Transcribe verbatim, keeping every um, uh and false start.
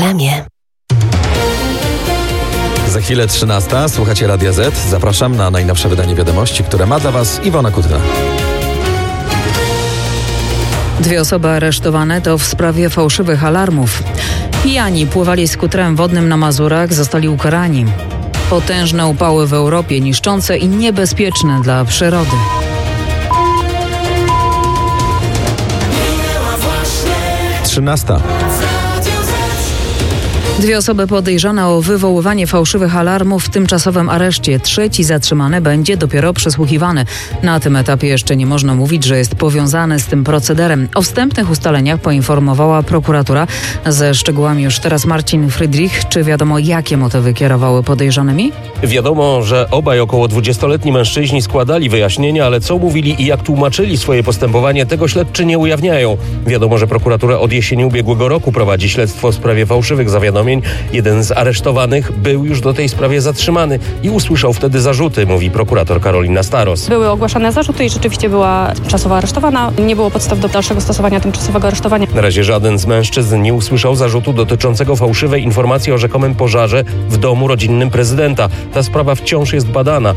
reklamie. Za chwilę trzynasta. Słuchacie Radia Z. Zapraszam na najnowsze wydanie wiadomości, które ma dla Was Iwona Kudra. Dwie osoby aresztowane to w sprawie fałszywych alarmów. Pijani pływali skuterem wodnym na Mazurach, zostali ukarani. Potężne upały w Europie, niszczące i niebezpieczne dla przyrody. trzynasta. Dwie osoby podejrzane o wywoływanie fałszywych alarmów w tymczasowym areszcie. Trzeci zatrzymany będzie dopiero przesłuchiwany. Na tym etapie jeszcze nie można mówić, że jest powiązany z tym procederem. O wstępnych ustaleniach poinformowała prokuratura. Ze szczegółami już teraz Marcin Friedrich. Czy wiadomo, jakie motywy kierowały podejrzanymi? Wiadomo, że obaj około dwudziestoletni mężczyźni składali wyjaśnienia, ale co mówili i jak tłumaczyli swoje postępowanie, tego śledczy nie ujawniają. Wiadomo, że prokuratura od jesieni ubiegłego roku prowadzi śledztwo w sprawie fałszywych zawiadomień. Jeden z aresztowanych był już do tej sprawie zatrzymany i usłyszał wtedy zarzuty, mówi prokurator Karolina Staros. Były ogłaszane zarzuty i rzeczywiście była tymczasowo aresztowana. Nie było podstaw do dalszego stosowania tymczasowego aresztowania. Na razie żaden z mężczyzn nie usłyszał zarzutu dotyczącego fałszywej informacji o rzekomym pożarze w domu rodzinnym prezydenta. Ta sprawa wciąż jest badana.